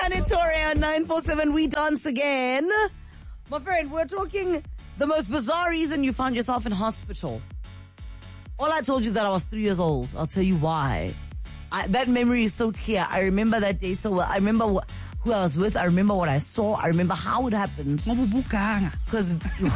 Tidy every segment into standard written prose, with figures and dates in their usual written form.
And it's Toria 947. We dance again. My friend, we're talking the most bizarre reason you found yourself in hospital. All I told you is that I was 3 years old. I'll tell you why. That memory is so clear. I remember that day so well. I remember who I was with. I remember what I saw. I remember how it happened. Because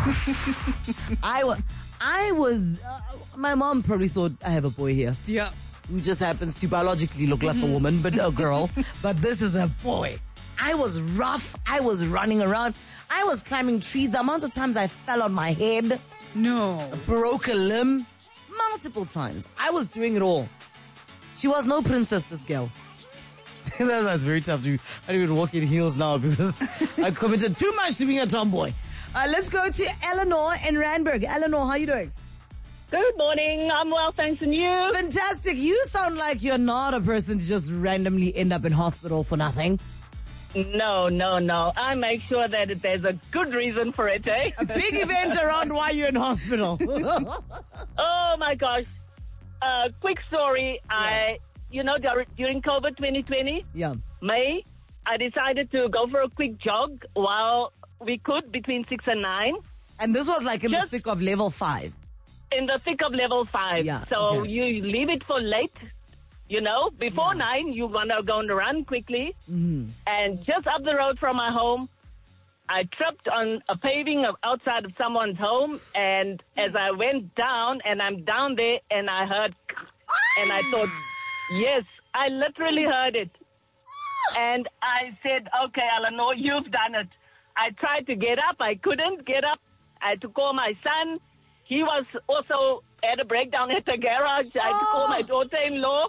I was, my mom probably thought I have a boy here. Yeah. Who just happens to biologically look like a woman, but a girl. But this is a boy. I was rough. I was running around. I was climbing trees. The amount of times I fell on my head. No. Broke a limb. Multiple times. I was doing it all. She was no princess, this girl. That was very tough to. I don't even walk in heels now because I committed too much to being a tomboy. Let's go to Eleanor in Randburg. Eleanor, how you doing? Good morning. I'm well, thanks, and you? Fantastic. You sound like you're not a person to just randomly end up in hospital for nothing. No. I make sure that there's a good reason for it, eh? A big event around why you're in hospital. Oh, my gosh. Quick story. Yeah. During COVID 2020, Yeah. May, I decided to go for a quick jog while we could between 6 and 9. And this was like in the thick of level 5. In the thick of level 5. Yeah, So okay. you leave it for late. Before 9, you want to go and run quickly. Mm-hmm. And just up the road from my home, I tripped on a paving outside of someone's home. And as I went down, and I'm down there, and I heard, and I thought, yes, I literally heard it. And I said, okay, Eleanor, you've done it. I tried to get up. I couldn't get up. I had to call my son. He was also at a breakdown at the garage. I had to call my daughter-in-law.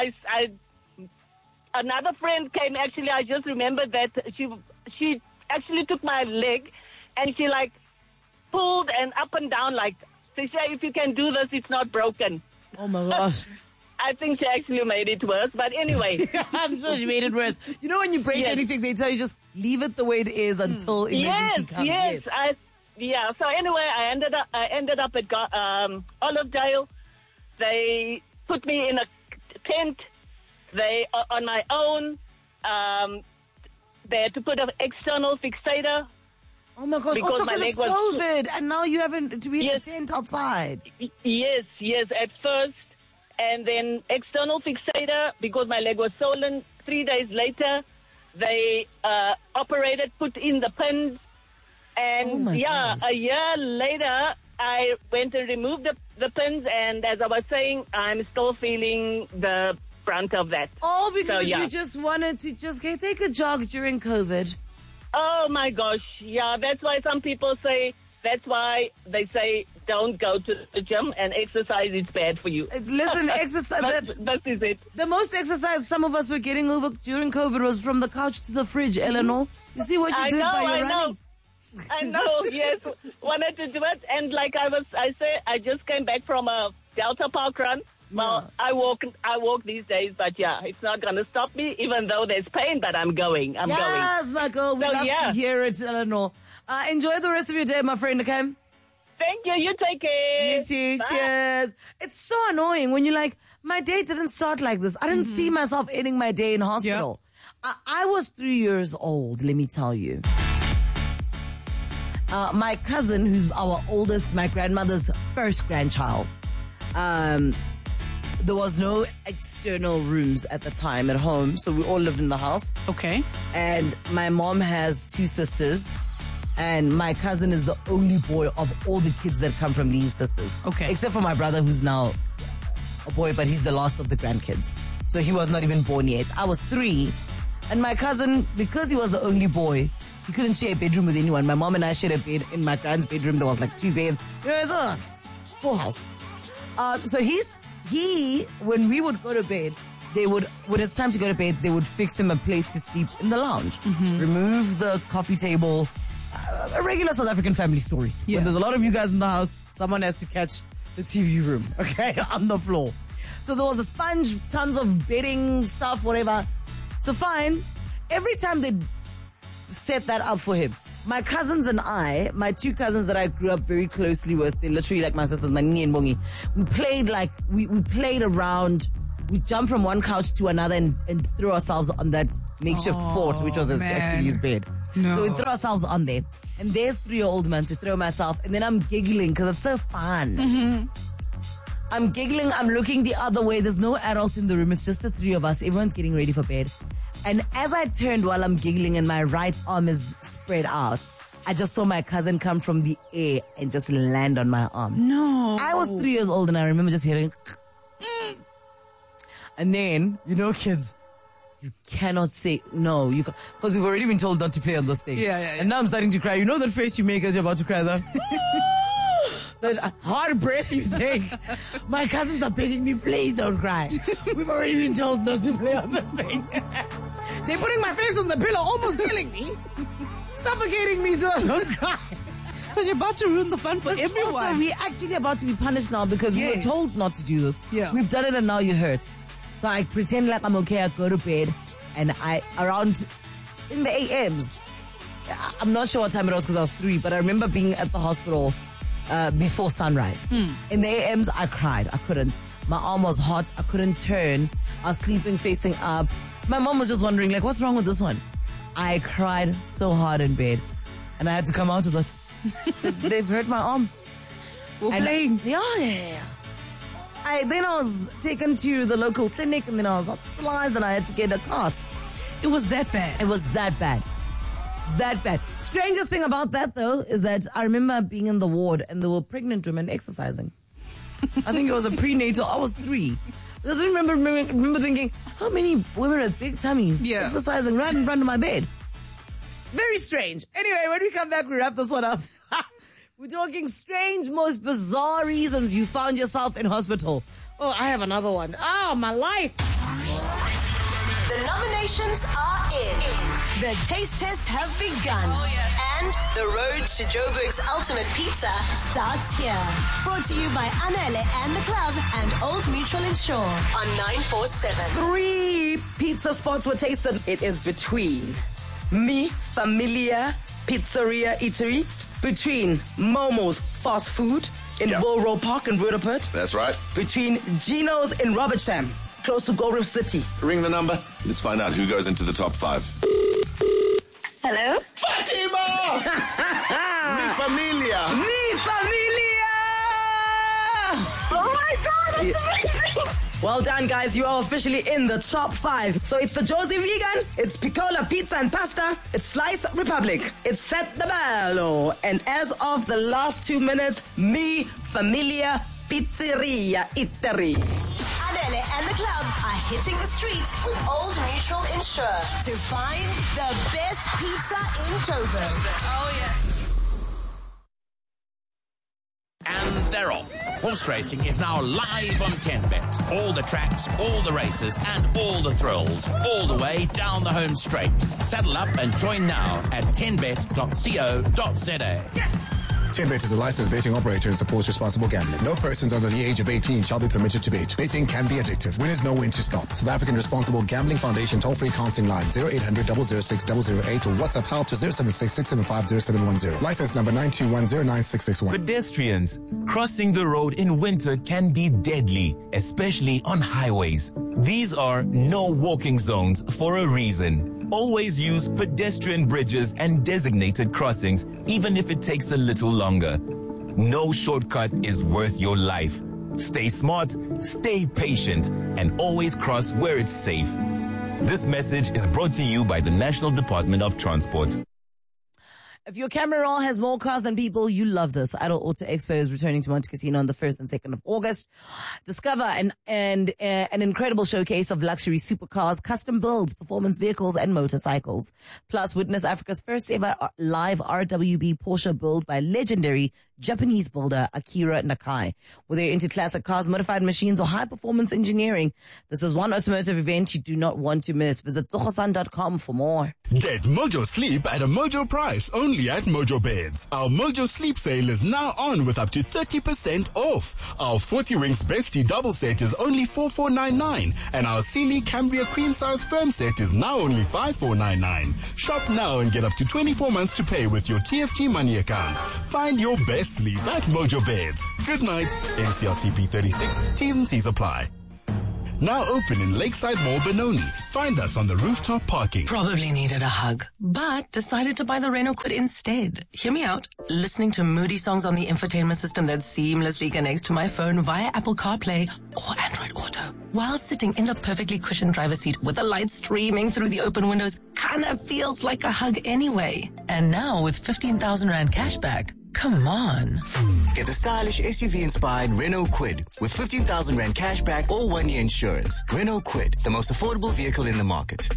Another friend came. Actually, I just remembered that she actually took my leg and she like pulled and up and down like, Tisha, if you can do this, it's not broken. Oh my gosh. I think she actually made it worse. But anyway. I'm sure she made it worse. You know when you break anything, they tell you just leave it the way it is until emergency comes. Yes. So anyway, I ended up at Olivedale. They put me in a tent. They on my own. They had to put an external fixator. Oh my gosh! Because Also my because it's leg was COVID, and now you haven't to be in a tent outside. Yes. At first, and then external fixator because my leg was swollen. 3 days later, they operated, put in the pins. And gosh. A year later, I went and removed the pins, and as I was saying, I'm still feeling the brunt of that. Oh, because you just wanted to take a jog during COVID. Oh my gosh, yeah, that's why some people say, that's why they say don't go to the gym and exercise is bad for you. Listen, exercise. That is it. The most exercise some of us were getting over during COVID was from the couch to the fridge, Eleanor. You see what you did by your running? I know, yes. Wanted to do it. And like I just came back from a Delta Park run. Well, I walk these days, but it's not going to stop me, even though there's pain, but I'm going. I'm going. Yes, my girl. We love to hear it, Eleanor. Enjoy the rest of your day, my friend, okay? Thank you. You take care. You too. Bye. Cheers. It's so annoying when you're like, my day didn't start like this. I didn't see myself ending my day in hospital. Yep. I was 3 years old, let me tell you. My cousin, who's our oldest, my grandmother's first grandchild, there was no external rooms at the time at home, so we all lived in the house. Okay. And my mom has 2 sisters, and my cousin is the only boy of all the kids that come from these sisters. Okay. Except for my brother, who's now a boy, but he's the last of the grandkids. So he was not even born yet. I was 3, and my cousin, because he was the only boy, he couldn't share a bedroom with anyone. My mom and I shared a bed in my grand's bedroom. There was like 2 beds. It was a full house. So when we would go to bed, when it's time to go to bed, they would fix him a place to sleep in the lounge. Mm-hmm. Remove the coffee table. A regular South African family story. Yeah. When there's a lot of you guys in the house, someone has to catch the TV room, okay, on the floor. So there was a sponge, tons of bedding stuff, whatever. So fine. Every time they set that up for him, my cousins and I, my 2 cousins that I grew up very closely with, they're literally like my sisters, my Nini and Bongi, we played around we jumped from one couch to another and threw ourselves on that makeshift fort, which was actually his bed. No. So we threw ourselves on there. And there's 3-year-old man to throw myself. And then I'm giggling because it's so fun. Mm-hmm. I'm giggling. I'm looking the other way. There's no adult in the room. It's just the 3 of us. Everyone's getting ready for bed. And as I turned while I'm giggling and my right arm is spread out, I just saw my cousin come from the air and just land on my arm. No. I was 3 years old and I remember just hearing... And then, kids... You cannot say no. You because we've already been told not to play on this thing. Yeah. And now I'm starting to cry. You know that face you make as you're about to cry? That hard breath you take. My cousins are begging me, please don't cry. We've already been told not to play on this thing. They're putting my face on the pillow, almost killing me, suffocating me so I don't cry. Because you're about to ruin the fun for everyone. Also, we're actually about to be punished now because we were told not to do this. Yeah. We've done it and now you're hurt. So I pretend like I'm okay, I go to bed, and around in the AMs, I'm not sure what time it was because I was 3, but I remember being at the hospital before sunrise. In the AMs, I cried. I couldn't. My arm was hot. I couldn't turn. I was sleeping facing up. My mom was just wondering, what's wrong with this one? I cried so hard in bed, and I had to come out of it. They've hurt my arm. We're playing. Yeah. Then I was taken to the local clinic and then I was hospitalized and I had to get a cast. It was that bad. It was that bad. That bad. Strangest thing about that though is that I remember being in the ward and there were pregnant women exercising. I think it was a prenatal. I was 3. I just remember thinking, so many women with big tummies exercising right in front of my bed. Very strange. Anyway, when we come back, we wrap this one up. We're talking strange, most bizarre reasons you found yourself in hospital. Oh, I have another one. Oh, my life. The nominations are in. The taste tests have begun. Oh, yes. And the road to Joburg's Ultimate Pizza starts here. Brought to you by Anele and the Club and Old Mutual Insure on 947. 3 pizza spots were tasted. It is between Mi Familia Pizzeria Eatery, between Momo's Fast Food in Wilrow Park in Rudapert. That's right. Between Gino's in Robertsham, close to Gold Reef City. Ring the number. Let's find out who goes into the top 5. Hello? Fatima! Mi familia! Mi Familia! Oh my God, that's amazing! Well done, guys. You are officially in the top 5. So it's the Josie Vegan, it's Piccola Pizza and Pasta, it's Slice Republic, it's Set the Bello, and as of the last 2 minutes, Mi Familia Pizzeria Eatery. Anele and the Club are hitting the streets with Old Mutual Insure to find the best pizza in Joburg. Oh, yeah. And they're off. Horse racing is now live on 10Bet. All the tracks, all the races, and all the thrills, all the way down the home straight. Saddle up and join now at 10bet.co.za. 10Bet is a licensed betting operator and supports responsible gambling. No persons under the age of 18 shall be permitted to bet. Betting can be addictive. Winners know when to stop. South African Responsible Gambling Foundation toll-free counseling line 0800 006 008 or WhatsApp help to 076 675 0710. License number 921096661. Pedestrians, crossing the road in winter can be deadly, especially on highways. These are no walking zones for a reason. Always use pedestrian bridges and designated crossings, even if it takes a little longer. No shortcut is worth your life. Stay smart, stay patient, and always cross where it's safe. This message is brought to you by the National Department of Transport. If your camera roll has more cars than people, you love this. Idol Auto Expo is returning to Monte Casino on the 1st and 2nd of August. Discover an incredible showcase of luxury supercars, custom builds, performance vehicles, and motorcycles. Plus, witness Africa's first ever live RWB Porsche build by legendary Japanese builder Akira Nakai. Whether you're into classic cars, modified machines, or high-performance engineering, this is one automotive event you do not want to miss. Visit zohosan.com for more. Get Mojo Sleep at a Mojo price only at Mojo Beds. Our Mojo Sleep sale is now on with up to 30% off. Our 40 Rings Bestie double set is only $4499 and our Sealy Cambria Queen Size Firm set is now only $5499. Shop now and get up to 24 months to pay with your TFG money account. Find your best sleep at Mojo Beds. Good night. NCRCP 36. T's and C's apply. Now open in Lakeside Mall, Benoni. Find us on the rooftop parking. Probably needed a hug, but decided to buy the Renault Kwid instead. Hear me out. Listening to moody songs on the infotainment system that seamlessly connects to my phone via Apple CarPlay or Android Auto, while sitting in the perfectly cushioned driver's seat with the light streaming through the open windows, kinda feels like a hug anyway. And now with 15,000 Rand cashback, come on. Get the stylish SUV-inspired Renault Kwid with 15,000 Rand cashback or 1-year insurance. Renault Kwid, the most affordable vehicle in the market.